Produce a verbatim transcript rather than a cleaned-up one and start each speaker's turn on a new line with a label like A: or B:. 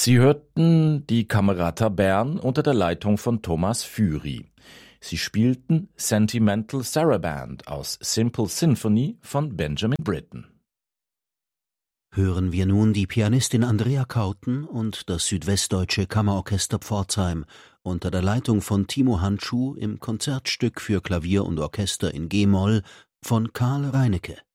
A: Sie hörten die Camerata Bern unter der Leitung von Thomas Füri. Sie spielten Sentimental Saraband aus Simple Symphony von Benjamin Britten.
B: Hören wir nun die Pianistin Andrea Kauten und das Südwestdeutsche Kammerorchester Pforzheim unter der Leitung von Timo Handschuh im Konzertstück für Klavier und Orchester in G-Moll von Karl Reinecke.